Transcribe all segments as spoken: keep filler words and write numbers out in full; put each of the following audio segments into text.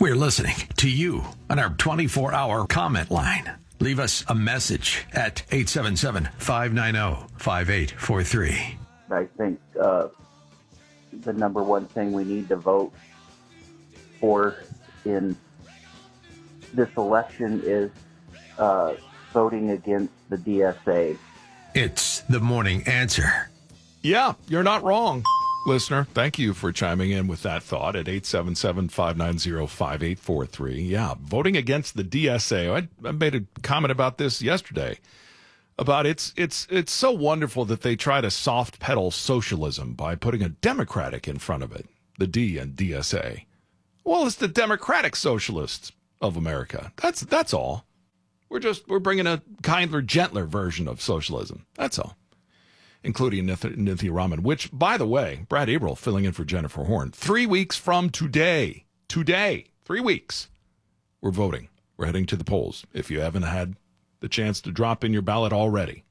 We're listening to you on our twenty-four hour comment line. Leave us a message at eight seven seven, five nine zero, five eight four three. I think uh, the number one thing we need to vote for in this election is uh, voting against the D S A. It's the Morning Answer. Yeah, you're not wrong, listener. Thank you for chiming in with that thought at eight seven seven, five nine zero, five eight four three. Yeah, voting against the D S A. I, I made a comment about this yesterday. About it's it's it's so wonderful that they try to soft pedal socialism by putting a Democratic in front of it, the D in D S A. Well, it's the Democratic Socialists of America. That's that's all. We're just we're bringing a kinder, gentler version of socialism. That's all, including Nithya Raman. Which, by the way, Brad Averill filling in for Jennifer Horn. Three weeks from today, today, three weeks, we're voting. We're heading to the polls. If you haven't had the chance to drop in your ballot already.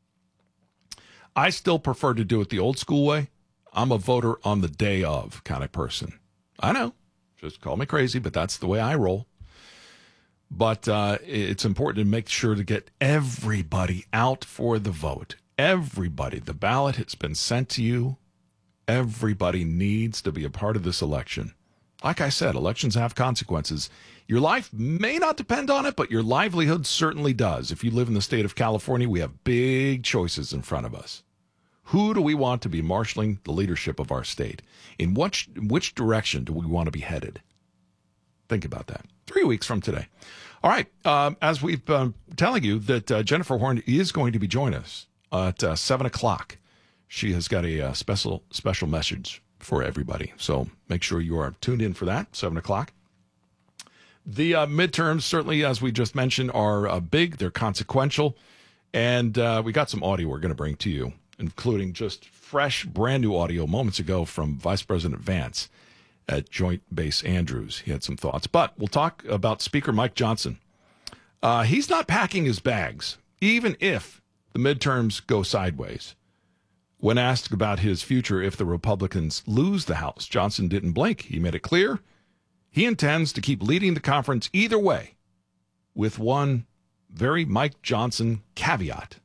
I still prefer to do it the old school way. I'm a voter on the day of kind of person. I know. Just call me crazy, but that's the way I roll. But uh, it's important to make sure to get everybody out for the vote. Everybody. The ballot has been sent to you. Everybody needs to be a part of this election. Like I said, elections have consequences. Your life may not depend on it, but your livelihood certainly does. If you live in the state of California, we have big choices in front of us. Who do we want to be marshaling the leadership of our state? In which, which direction do we want to be headed? Think about that. Three weeks from today. All right. Um, as we've been telling you that uh, Jennifer Horn is going to be joining us at uh, seven o'clock. She has got a uh, special special message for everybody. So make sure you are tuned in for that, seven o'clock. The uh, midterms, certainly, as we just mentioned, are uh, big. They're consequential. And uh, we got some audio we're going to bring to you, including just fresh, brand new audio moments ago from Vice President Vance at Joint Base Andrews. He had some thoughts. But we'll talk about Speaker Mike Johnson. Uh, he's not packing his bags, even if the midterms go sideways. When asked about his future if the Republicans lose the House, Johnson didn't blink. He made it clear he intends to keep leading the conference either way, with one very Mike Johnson caveat.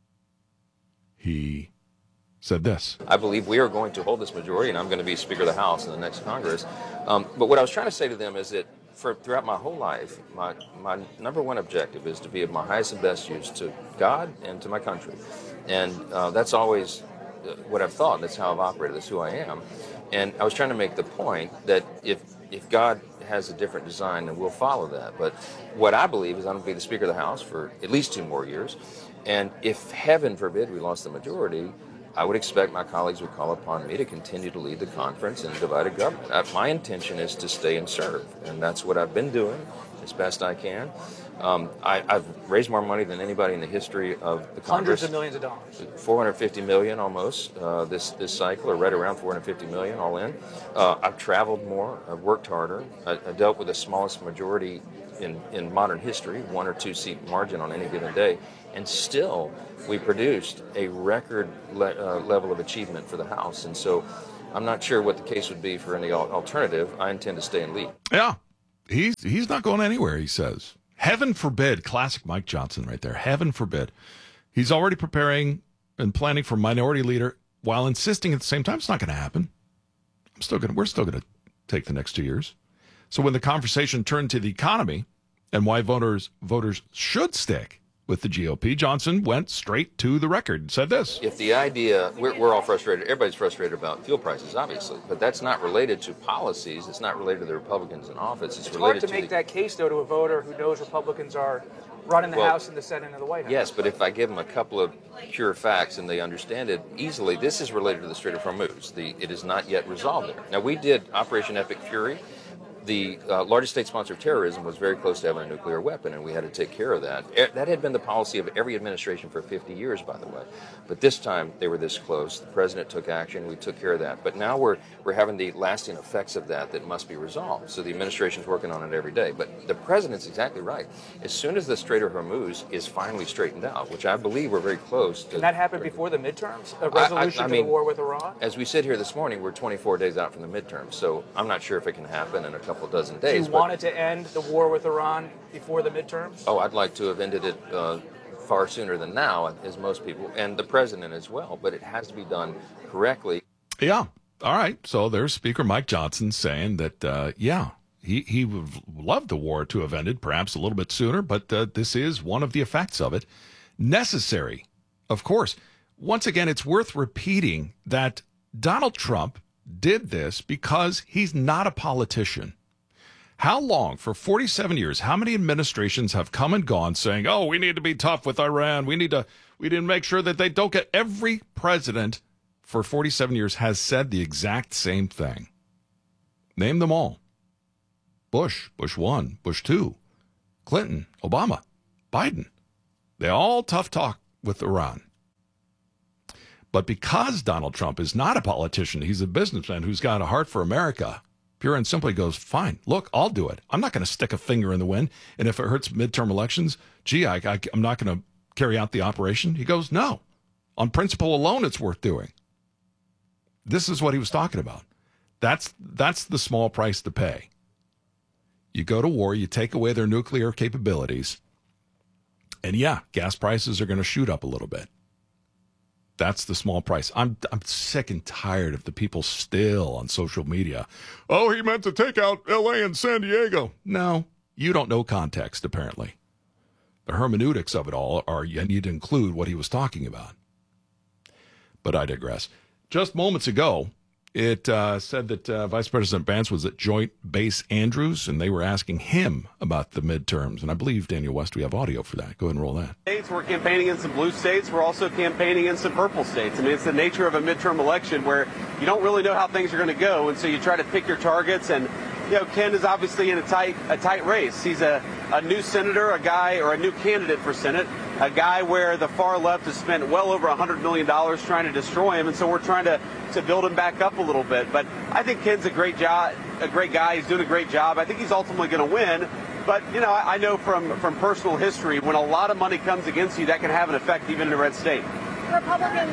He said this. I believe we are going to hold this majority, and I'm going to be Speaker of the House in the next Congress. Um, but what I was trying to say to them is that for throughout my whole life, my, my number one objective is to be of my highest and best use to God and to my country. And uh, that's always what I've thought. That's how I've operated. That's who I am. And I was trying to make the point that if if God has a different design, then we'll follow that. But what I believe is I'm going to be the Speaker of the House for at least two more years. And if, heaven forbid, we lost the majority, I would expect my colleagues would call upon me to continue to lead the conference and divided government. I, my intention is to stay and serve, and that's what I've been doing as best I can. Um, I, I've raised more money than anybody in the history of the Congress. Hundreds of millions of dollars. four hundred fifty million almost uh, this this cycle, or right around four hundred fifty million all in. Uh, I've traveled more. I've worked harder. I, I dealt with the smallest majority in, in modern history, one or two seat margin on any given day, and still we produced a record le- uh, level of achievement for the House. And so I'm not sure what the case would be for any al- alternative. I intend to stay and lead. Yeah, he's he's not going anywhere, he says. Heaven forbid, classic Mike Johnson right there. Heaven forbid. He's already preparing and planning for minority leader while insisting at the same time it's not going to happen. I'm still going. We're still going to take the next two years. So when the conversation turned to the economy and why voters voters should stick with the G O P, Johnson went straight to the record and said this. If the idea, we're, we're all frustrated, everybody's frustrated about fuel prices, obviously, but that's not related to policies, it's not related to the Republicans in office, it's, it's related hard to, to make the, that case, though, to a voter who knows Republicans are running the well, House and the Senate and the White House. Yes, but if I give them a couple of pure facts and they understand it easily, this is related to the Strait of Hormuz. The, it is not yet resolved there. Now, we did Operation Epic Fury. The uh, largest state sponsor of terrorism was very close to having a nuclear weapon, and we had to take care of that. E- that had been the policy of every administration for fifty years, by the way. But this time, they were this close. The president took action. We took care of that. But now we're we're having the lasting effects of that that must be resolved. So the administration's working on it every day. But the president's exactly right. As soon as the Strait of Hormuz is finally straightened out, which I believe we're very close to... Can that happen before the midterms? A resolution I, I, I to mean, the war with Iran? As we sit here this morning, we're twenty-four days out from the midterms. So I'm not sure if it can happen in a couple couple dozen Do days. you wanted to end the war with Iran before the midterms? Oh, I'd like to have ended it uh, far sooner than now, as most people, and the president as well. But it has to be done correctly. Yeah. All right. So there's Speaker Mike Johnson saying that, uh, yeah, he, he would love the war to have ended perhaps a little bit sooner, but uh, this is one of the effects of it. Necessary, of course. Once again, it's worth repeating that Donald Trump did this because he's not a politician. How long? For forty-seven years, how many administrations have come and gone saying, oh, we need to be tough with Iran. We need to, we need to make sure that they don't get. Every president for forty-seven years has said the exact same thing. Name them all. Bush, Bush one, Bush two, Clinton, Obama, Biden. They all tough talk with Iran. But because Donald Trump is not a politician, he's a businessman who's got a heart for America, pure and simply goes, fine, look, I'll do it. I'm not going to stick a finger in the wind. And if it hurts midterm elections, gee, I, I, I'm not going to carry out the operation. He goes, no. On principle alone, it's worth doing. This is what he was talking about. That's that's the small price to pay. You go to war, you take away their nuclear capabilities, and yeah, gas prices are going to shoot up a little bit. That's the small price. I'm I'm sick and tired of the people still on social media. Oh, he meant to take out L A and San Diego. No, you don't know context, apparently. The hermeneutics of it all are you need to include what he was talking about. But I digress. Just moments ago, it uh, said that uh, Vice President Vance was at Joint Base Andrews, and they were asking him about the midterms. And I believe, Daniel West, we have audio for that. Go ahead and roll that. We're campaigning in some blue states. We're also campaigning in some purple states. I mean, it's the nature of a midterm election where you don't really know how things are going to go, and so you try to pick your targets. And you know, Ken is obviously in a tight a tight race. He's a, a new senator, a guy, or a new candidate for Senate, a guy where the far left has spent well over one hundred million dollars trying to destroy him, and so we're trying to, to build him back up a little bit. But I think Ken's a great job, a great guy. He's doing a great job. I think he's ultimately going to win. But, you know, I, I know from, from personal history, when a lot of money comes against you, that can have an effect even in a red state. Republican.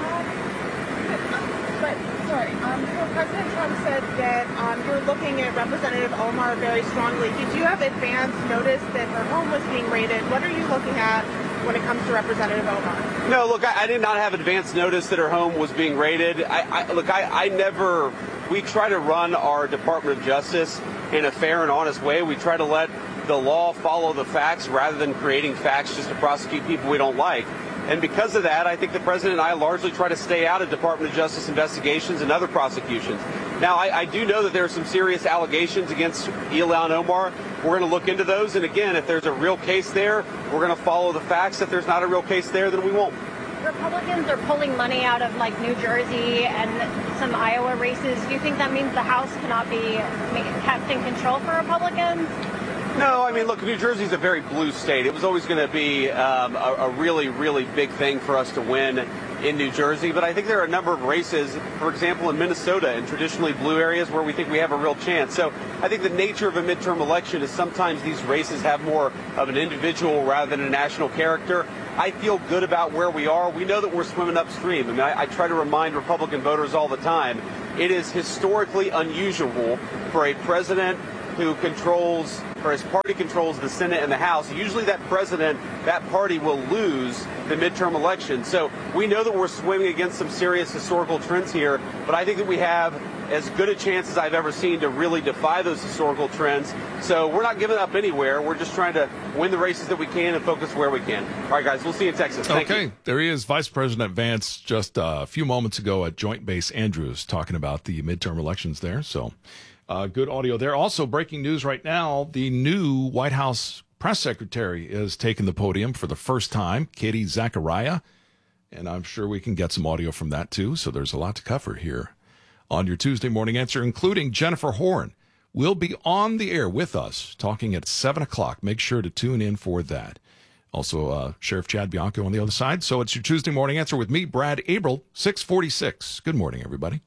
But, sorry, um, so President Trump said that um, you're looking at Representative Omar very strongly. Did you have advance notice that her home was being raided? What are you looking at when it comes to Representative Omar? No, look, I, I did not have advance notice that her home was being raided. I, I look, I, I never, we try to run our Department of Justice in a fair and honest way. We try to let the law follow the facts rather than creating facts just to prosecute people we don't like. And because of that, I think the president and I largely try to stay out of Department of Justice investigations and other prosecutions. Now, I, I do know that there are some serious allegations against Ilhan Omar. We're going to look into those. And again, if there's a real case there, we're going to follow the facts. If there's not a real case there, then we won't. Republicans are pulling money out of like New Jersey and some Iowa races. Do you think that means the House cannot be kept in control for Republicans? No, I mean, look, New Jersey's a very blue state. It was always going to be um, a, a really, really big thing for us to win in New Jersey. But I think there are a number of races, for example, in Minnesota and traditionally blue areas where we think we have a real chance. So I think the nature of a midterm election is sometimes these races have more of an individual rather than a national character. I feel good about where we are. We know that we're swimming upstream. I mean, I, I try to remind Republican voters all the time, it is historically unusual for a president who controls, or his party controls the Senate and the House. Usually that president, that party will lose the midterm election. So we know that we're swimming against some serious historical trends here, but I think that we have as good a chance as I've ever seen to really defy those historical trends. So we're not giving up anywhere. We're just trying to win the races that we can and focus where we can. All right, guys, we'll see you in Texas. Thank okay, you. There he is, Vice President Vance, just a few moments ago at Joint Base Andrews, talking about the midterm elections there. So uh, good audio there. Also, breaking news right now, the new White House press secretary is taking the podium for the first time, Katie Zachariah. And I'm sure we can get some audio from that, too. So there's a lot to cover here on your Tuesday Morning Answer, including Jennifer Horn will be on the air with us talking at seven o'clock. Make sure to tune in for that. Also, uh, Sheriff Chad Bianco on the other side. So it's your Tuesday Morning Answer with me, Brad Abril, six forty-six. Good morning, everybody.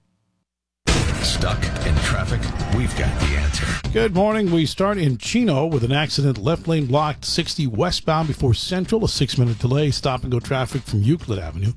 Stuck in traffic? We've got the answer. Good morning. We start in Chino with an accident. Left lane blocked sixty westbound before Central. A six-minute delay. Stop and go traffic from Euclid Avenue.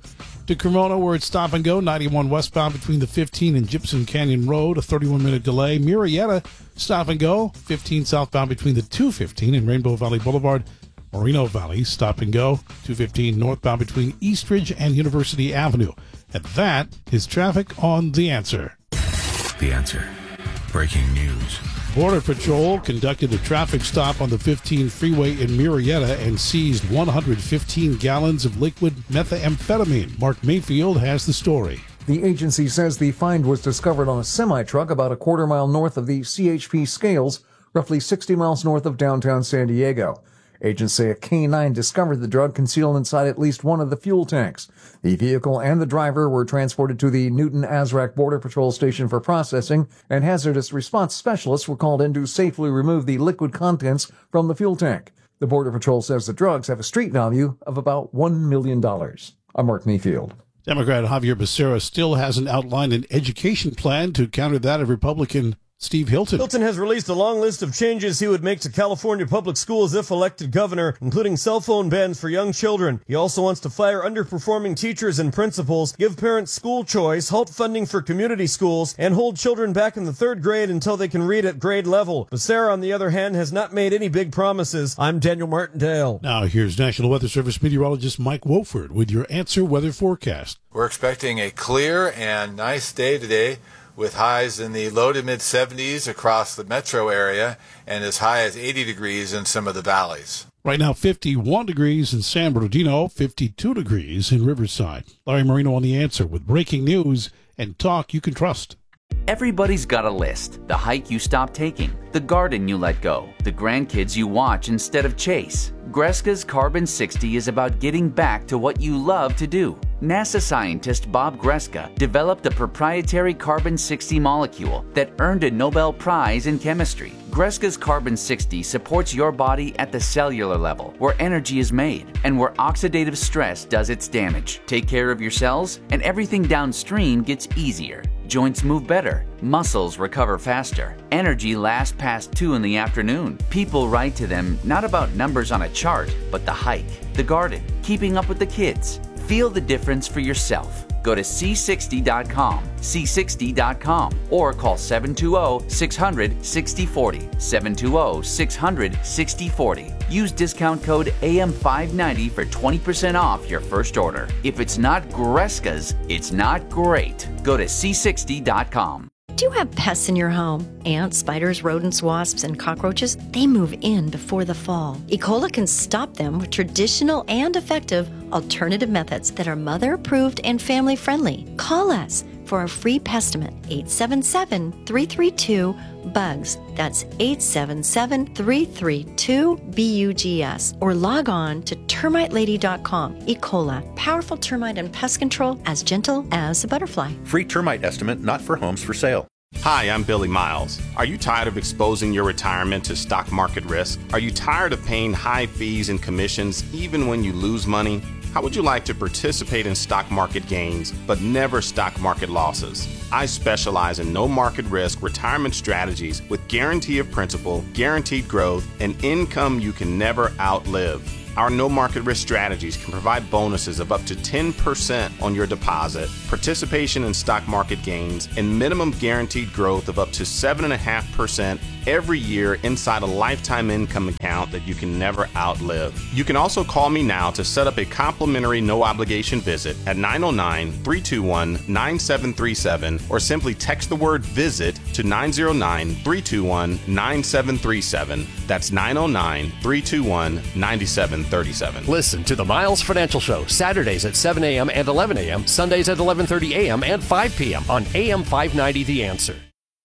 to Cremona, where it's stop and go. ninety-one westbound between the fifteen and Gypsum Canyon Road, a thirty-one minute delay. Murrieta, stop and go. fifteen southbound between the two fifteen and Rainbow Valley Boulevard. Moreno Valley, stop and go. two fifteen northbound between Eastridge and University Avenue. And that is traffic on The Answer. The Answer. Breaking news. Border Patrol conducted a traffic stop on the fifteen freeway in Murrieta and seized one hundred fifteen gallons of liquid methamphetamine. Mark Mayfield has the story. The agency says the find was discovered on a semi-truck about a quarter mile north of the C H P Scales, roughly sixty miles north of downtown San Diego. Agents say a K nine discovered the drug concealed inside at least one of the fuel tanks. The vehicle and the driver were transported to the Newton-Azraq Border Patrol Station for processing, and hazardous response specialists were called in to safely remove the liquid contents from the fuel tank. The Border Patrol says the drugs have a street value of about one million dollars. I'm Mark Mayfield. Democrat Javier Becerra still hasn't outlined an education plan to counter that of Republican Steve Hilton. Hilton has released a long list of changes he would make to California public schools if elected governor, including cell phone bans for young children. He also wants to fire underperforming teachers and principals, give parents school choice, halt funding for community schools, and hold children back in the third grade until they can read at grade level. Becerra, on the other hand, has not made any big promises. I'm Daniel Martindale. Now here's National Weather Service meteorologist Mike Wofford with your Answer weather forecast. We're expecting a clear and nice day today, with highs in the low to mid seventies across the metro area and as high as eighty degrees in some of the valleys. Right now, fifty-one degrees in San Bernardino, fifty-two degrees in Riverside. Larry Marino on The Answer with breaking news and talk you can trust. Everybody's got a list. The hike you stopped taking, the garden you let go, the grandkids you watch instead of chase. Greska's Carbon sixty is about getting back to what you love to do. NASA scientist Bob Greska developed a proprietary carbon sixty molecule that earned a Nobel Prize in chemistry. Greska's Carbon sixty supports your body at the cellular level, where energy is made and where oxidative stress does its damage. Take care of your cells, and everything downstream gets easier. Joints move better, muscles recover faster, energy lasts past two in the afternoon. People write to them not about numbers on a chart, but the hike, the garden, keeping up with the kids. Feel the difference for yourself. Go to C sixty dot com, C sixty dot com, or call seven two zero, six hundred, sixty forty, seven two zero, six hundred, sixty forty. Use discount code A M five ninety for twenty percent off your first order. If it's not Greska's, it's not great. Go to C sixty dot com. Do you have pests in your home? Ants, spiders, rodents, wasps, and cockroaches? They move in before the fall. E. coli can stop them with traditional and effective alternative methods that are mother-approved and family-friendly. Call us for a free pestimate, eight seven seven, three three two, B U G S. That's eight seven seven, three three two, B U G S. Or log on to termite lady dot com. E. coli, powerful termite and pest control as gentle as a butterfly. Free termite estimate not for homes for sale. Hi, I'm Billy Miles. Are you tired of exposing your retirement to stock market risk? Are you tired of paying high fees and commissions even when you lose money? How would you like to participate in stock market gains, but never stock market losses? I specialize in no market risk retirement strategies with guarantee of principal, guaranteed growth, and income you can never outlive. Our no market risk strategies can provide bonuses of up to ten percent on your deposit, participation in stock market gains, and minimum guaranteed growth of up to seven point five percent every year inside a lifetime income account that you can never outlive. You can also call me now to set up a complimentary no obligation visit at nine oh nine, three two one, nine seven three seven or simply text the word visit to nine oh nine, three two one, nine seven three seven. That's nine oh nine, three two one, nine seven three seven. Listen to the Miles Financial Show Saturdays at seven a.m. and eleven a.m., Sundays at eleven thirty a.m. and five p.m. on A M five ninety The Answer.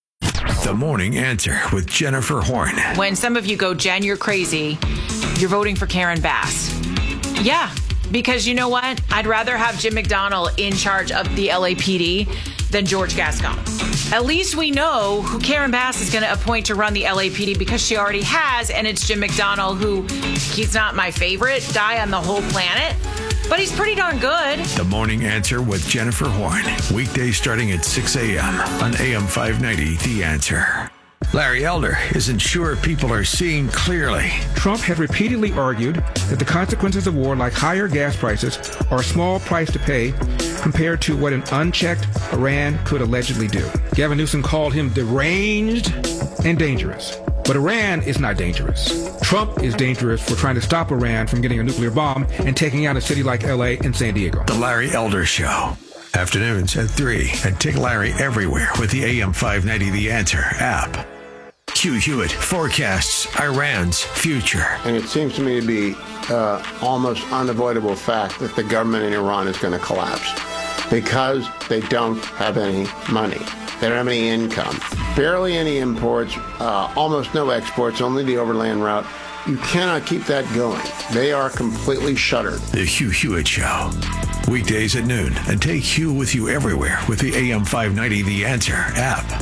The Morning Answer with Jennifer Horn. When some of you go, Jen, you're crazy, you're voting for Karen Bass. Yeah, because you know what? I'd rather have Jim McDonnell in charge of the L A P D than George Gascon. At least we know who Karen Bass is going to appoint to run the L A P D because she already has, and it's Jim McDonnell, who he's not my favorite guy on the whole planet, but he's pretty darn good. The Morning Answer with Jennifer Horn. Weekdays starting at six a.m. on A M five ninety The Answer. Larry Elder isn't sure people are seeing clearly. Trump had repeatedly argued that the consequences of war, like higher gas prices, are a small price to pay compared to what an unchecked Iran could allegedly do. Gavin Newsom called him deranged and dangerous. But Iran is not dangerous. Trump is dangerous for trying to stop Iran from getting a nuclear bomb and taking out a city like L A and San Diego. The Larry Elder Show. Afternoons at three. And take Larry everywhere with the A M five ninety The Answer app. Hugh Hewitt forecasts Iran's future. And it seems to me to be uh, almost unavoidable fact that the government in Iran is going to collapse because they don't have any money. They don't have any income, barely any imports, uh, almost no exports, only the overland route. You cannot keep that going. They are completely shuttered. The Hugh Hewitt Show. Weekdays at noon. And take Hugh with you everywhere with the A M five ninety The Answer app.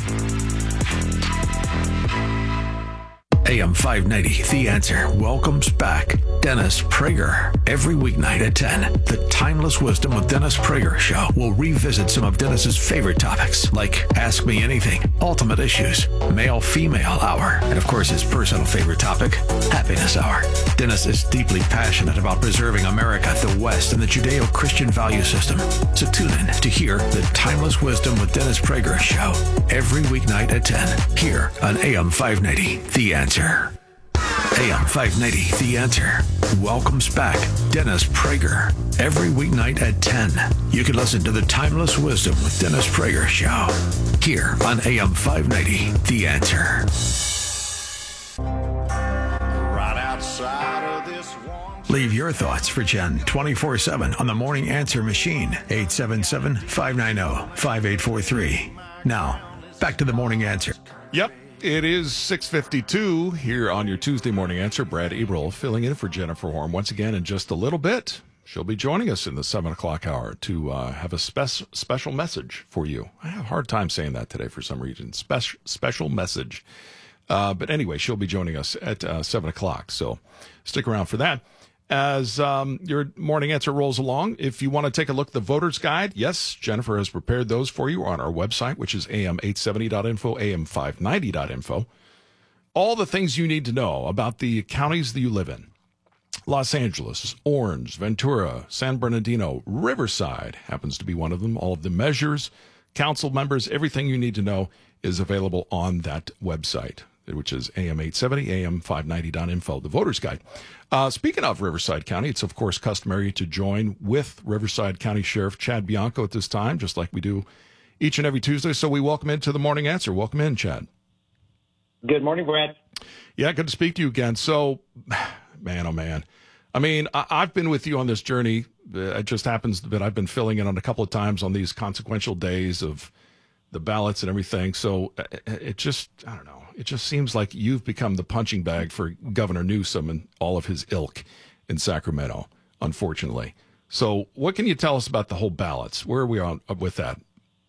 A M five ninety The Answer welcomes back Dennis Prager. Every weeknight at ten, the Timeless Wisdom with Dennis Prager show will revisit some of Dennis's favorite topics, like Ask Me Anything, Ultimate Issues, Male-Female Hour, and of course his personal favorite topic, Happiness Hour. Dennis is deeply passionate about preserving America, the West, and the Judeo-Christian value system. So tune in to hear the Timeless Wisdom with Dennis Prager show every weeknight at ten, here on A M five ninety The Answer. A M five ninety The Answer welcomes back Dennis Prager every weeknight at ten. You can listen to the Timeless Wisdom with Dennis Prager show here on A M five ninety The Answer. Right outside of this one. Leave your thoughts for Jen twenty-four seven on the Morning Answer machine, eight seven seven, five nine zero, five eight four three. Now, back to the Morning Answer. Yep. It is six fifty-two here on your Tuesday Morning Answer. Brad Eberl filling in for Jennifer Horn once again in just a little bit. She'll be joining us in the seven o'clock hour to uh, have a spe- special message for you. I have a hard time saying that today for some reason. Spe- special message. Uh, but anyway, she'll be joining us at uh, seven o'clock. So stick around for that. As um, your Morning Answer rolls along, if you want to take a look at the Voter's Guide, yes, Jennifer has prepared those for you on our website, which is A M eight seventy dot info, A M five ninety dot info. All the things you need to know about the counties that you live in. Los Angeles, Orange, Ventura, San Bernardino, Riverside happens to be one of them. All of the measures, council members, everything you need to know is available on that website, which is A M eight seventy, A M five ninety dot info, the Voter's Guide. Uh, speaking of Riverside County, it's, of course, customary to join with Riverside County Sheriff Chad Bianco at this time, just like we do each and every Tuesday. So we welcome into the Morning Answer. Welcome in, Chad. Good morning, Brad. Yeah, good to speak to you again. So, man, oh, man. I mean, I- I've been with you on this journey. It just happens that I've been filling in on a couple of times on these consequential days of the ballots and everything. So it just, I don't know. It just seems like you've become the punching bag for Governor Newsom and all of his ilk in Sacramento, unfortunately. So what can you tell us about the whole ballots? Where are we on with that?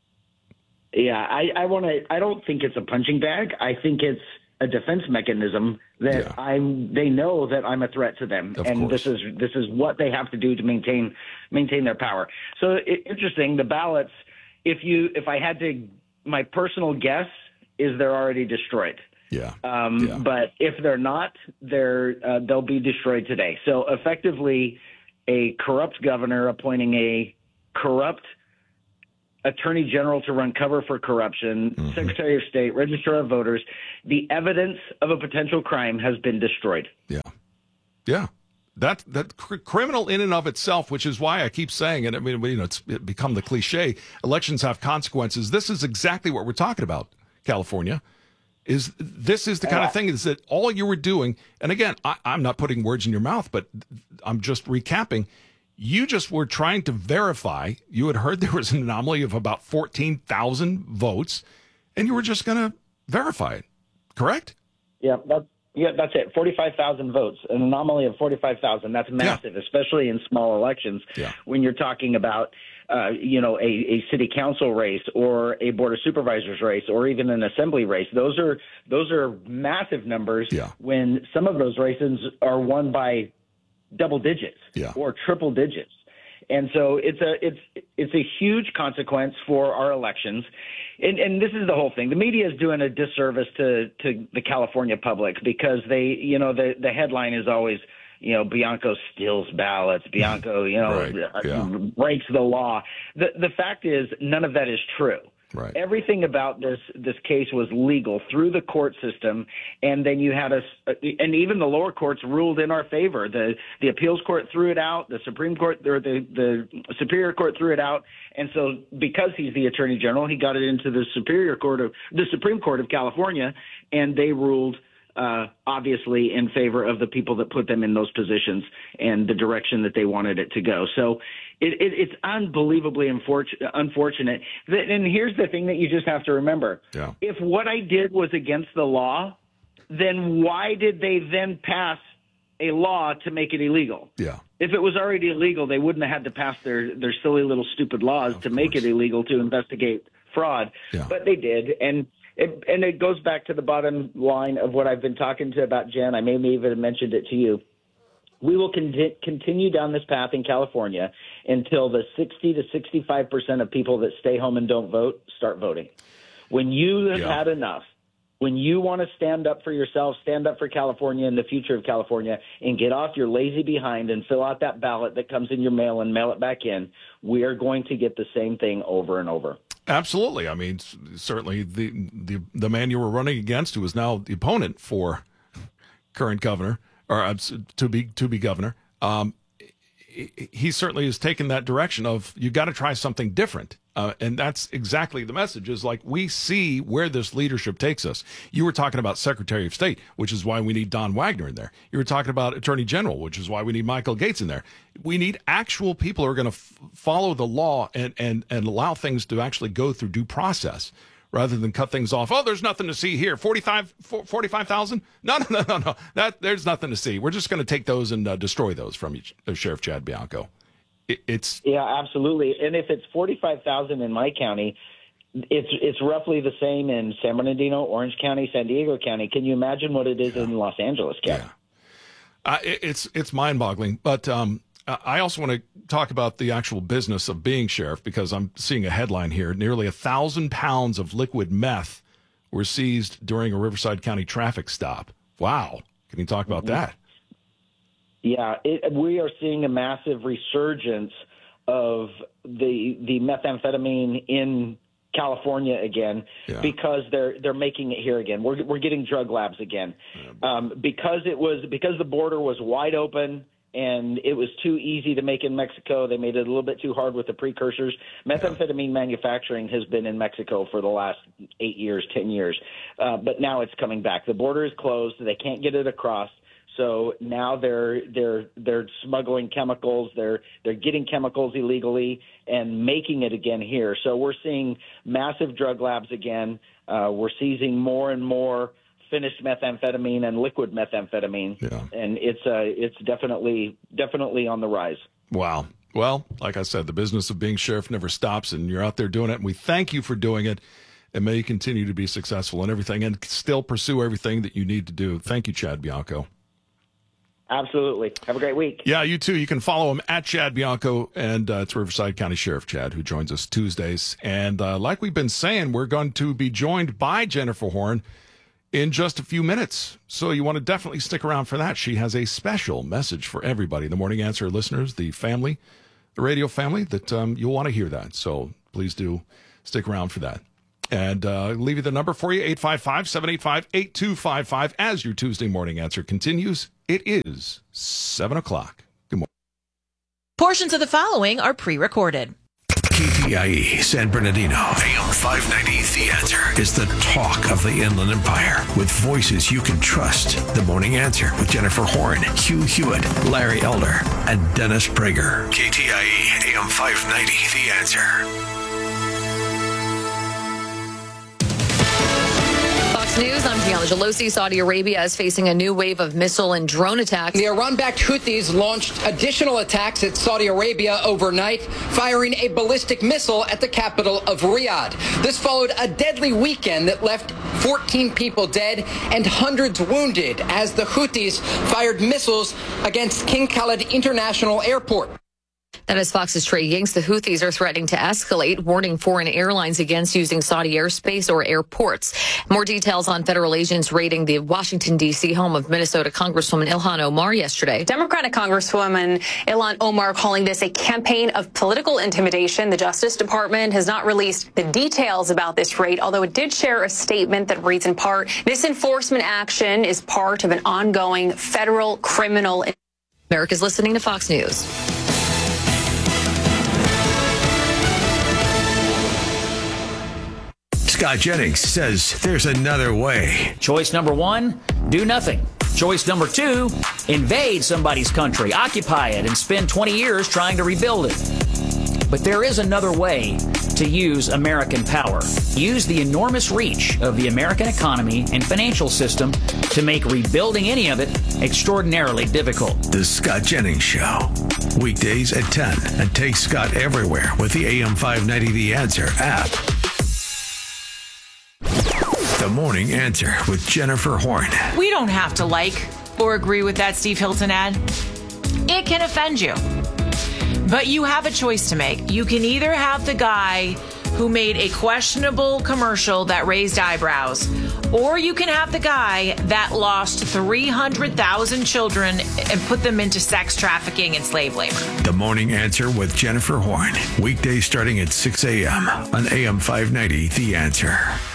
Yeah, I, I want to. I don't think it's a punching bag. I think it's a defense mechanism that yeah. I. They know that I'm a threat to them, of and course. this is this is what they have to do to maintain maintain their power. So it, interesting. The ballots. If you, if I had to, my personal guess is they're already destroyed. Yeah. Um, yeah. But if they're not, they're uh, they'll be destroyed today. So effectively, a corrupt governor appointing a corrupt attorney general to run cover for corruption, mm-hmm. Secretary of State, Registrar of Voters, the evidence of a potential crime has been destroyed. Yeah. Yeah. That that cr- criminal in and of itself, which is why I keep saying it. I mean, you know, it's it become the cliche. Elections have consequences. This is exactly what we're talking about, California. Is this is the kind of thing is that all you were doing, and again, I, I'm not putting words in your mouth, but I'm just recapping. You just were trying to verify. You had heard there was an anomaly of about fourteen thousand votes, and you were just going to verify it, correct? Yeah, that's, yeah, that's it. forty-five thousand votes, an anomaly of forty-five thousand. That's massive, yeah. especially in small elections yeah. when you're talking about, uh, you know, a, a city council race or a board of supervisors race or even an assembly race. Those are those are massive numbers yeah. when some of those races are won by double digits yeah. or triple digits. And so it's a it's it's a huge consequence for our elections. And, and this is the whole thing. The media is doing a disservice to, to the California public because they, you know, the, the headline is always, you know, Bianco steals ballots. Bianco, you know, right. yeah. breaks the law. The the fact is none of that is true. Right. Everything about this this case was legal through the court system, and then you had a, and even the lower courts ruled in our favor. The the appeals court threw it out. The Supreme Court or the the Superior Court threw it out. And so, because he's the Attorney General, he got it into the Superior Court of the Supreme Court of California, and they ruled uh, obviously in favor of the people that put them in those positions and the direction that they wanted it to go. So. It, it, it's unbelievably unfortunate, unfortunate. And here's the thing that you just have to remember. Yeah. If what I did was against the law, then why did they then pass a law to make it illegal? Yeah. If it was already illegal, they wouldn't have had to pass their, their silly little stupid laws of to make course. it illegal to investigate fraud. Yeah. But they did. And it, and it goes back to the bottom line of what I've been talking to about, Jen. I may even have mentioned it to you. We will con- continue down this path in California until the sixty to sixty-five percent of people that stay home and don't vote start voting. When you have yeah. had enough, when you want to stand up for yourself, stand up for California and the future of California, and get off your lazy behind and fill out that ballot that comes in your mail and mail it back in, we are going to get the same thing over and over. Absolutely. I mean, certainly the the, the man you were running against, who is now the opponent for current governor, or uh, to be to be governor, um, he certainly has taken that direction of you got to try something different. Uh, and that's exactly the message is like we see where this leadership takes us. You were talking about Secretary of State, which is why we need Don Wagner in there. You were talking about Attorney General, which is why we need Michael Gates in there. We need actual people who are going to f- follow the law and, and, and allow things to actually go through due process, rather than cut things off. Oh, there's nothing to see here. forty-five, forty-five thousand? No, no, no, no, no. That, there's nothing to see. We're just going to take those and uh, destroy those from you, uh, Sheriff Chad Bianco. It, it's Yeah, absolutely. And if it's forty-five thousand in my county, it's it's roughly the same in San Bernardino, Orange County, San Diego County. Can you imagine what it is yeah. in Los Angeles County? Yeah. Uh, it, it's, it's mind-boggling. But um, I also want to talk about the actual business of being sheriff, because I'm seeing a headline here. Nearly a thousand pounds of liquid meth were seized during a Riverside County traffic stop. Wow. Can you talk about mm-hmm. that? Yeah, it, we are seeing a massive resurgence of the the methamphetamine in California again yeah. because they're they're making it here again. We're we're getting drug labs again um, because it was because the border was wide open. And it was too easy to make in Mexico. They made it a little bit too hard with the precursors. Methamphetamine yeah. manufacturing has been in Mexico for the last eight years, ten years. Uh, but now it's coming back. The border is closed. They can't get it across. So now they're they're they're smuggling chemicals. They're they're getting chemicals illegally and making it again here. So we're seeing massive drug labs again. Uh, we're seizing more and more finished methamphetamine and liquid methamphetamine, yeah. and it's uh, it's definitely definitely on the rise. Wow. Well, like I said, the business of being sheriff never stops, and you're out there doing it, and we thank you for doing it, and may you continue to be successful in everything and still pursue everything that you need to do. Thank you, Chad Bianco. Absolutely. Have a great week. Yeah, you too. You can follow him at Chad Bianco, and uh, it's Riverside County Sheriff Chad, who joins us Tuesdays. And uh, like we've been saying, we're going to be joined by Jennifer Horn in just a few minutes. So you want to definitely stick around for that. She has a special message for everybody, the Morning Answer listeners, the family, the radio family, that um, you'll want to hear that. So please do stick around for that. And uh, leave you the number for you, eight five five, seven eight five, eight two five five, as your Tuesday Morning Answer continues. It is seven o'clock. Good morning. Portions of the following are pre-recorded. K T I E San Bernardino, A M five ninety, The Answer is the talk of the Inland Empire with voices you can trust. The Morning Answer with Jennifer Horn, Hugh Hewitt, Larry Elder, and Dennis Prager. K T I E A M five ninety, The Answer. News, I'm Gianna Gelosi. Saudi Arabia is facing a new wave of missile and drone attacks. The Iran-backed Houthis launched additional attacks at Saudi Arabia overnight, firing a ballistic missile at the capital of Riyadh. This followed a deadly weekend that left fourteen people dead and hundreds wounded as the Houthis fired missiles against King Khalid International Airport. That is Fox's Trey Yingst. The Houthis are threatening to escalate, warning foreign airlines against using Saudi airspace or airports. More details on federal agents raiding the Washington, D C home of Minnesota Congresswoman Ilhan Omar yesterday. Democratic Congresswoman Ilhan Omar calling this a campaign of political intimidation. The Justice Department has not released the details about this raid, although it did share a statement that reads in part, this enforcement action is part of an ongoing federal criminal. America's listening to Fox News. Scott Jennings says there's another way. Choice number one, do nothing. Choice number two, invade somebody's country, occupy it, and spend twenty years trying to rebuild it. But there is another way to use American power. Use the enormous reach of the American economy and financial system to make rebuilding any of it extraordinarily difficult. The Scott Jennings Show. Weekdays at ten. And take Scott everywhere with the A M five ninety The Answer app. The Morning Answer with Jennifer Horn. We don't have to like or agree with that Steve Hilton ad. It can offend you. But you have a choice to make. You can either have the guy who made a questionable commercial that raised eyebrows, or you can have the guy that lost three hundred thousand children and put them into sex trafficking and slave labor. The Morning Answer with Jennifer Horn. Weekdays starting at six a.m. on A M five ninety The Answer.